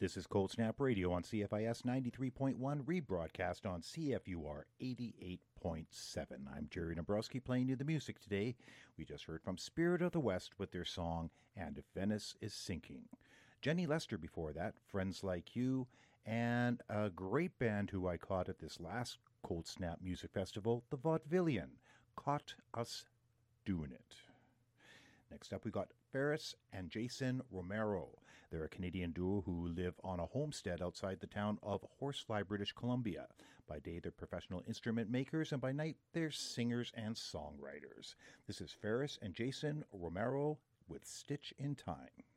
This is Cold Snap Radio on CFIS 93.1, rebroadcast on CFUR 88.7. I'm Jerry Dombrowski playing you the music today. We just heard from Spirit of the West with their song, And If Venice is Sinking. Jenny Lester before that, Friends Like You, and a great band who I caught at this last Cold Snap Music Festival, the Vaudevillian, Caught Us Doing It. Next up, we got Ferris and Jason Romero. They're a Canadian duo who live on a homestead outside the town of Horsefly, British Columbia. By day, they're professional instrument makers, and by night, they're singers and songwriters. This is Ferris and Jason Romero with Stitch in Time.